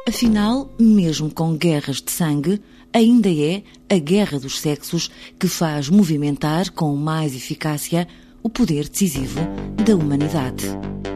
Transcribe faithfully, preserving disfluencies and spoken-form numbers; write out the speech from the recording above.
Afinal, mesmo com guerras de sangue, ainda é a guerra dos sexos que faz movimentar com mais eficácia o poder decisivo da humanidade.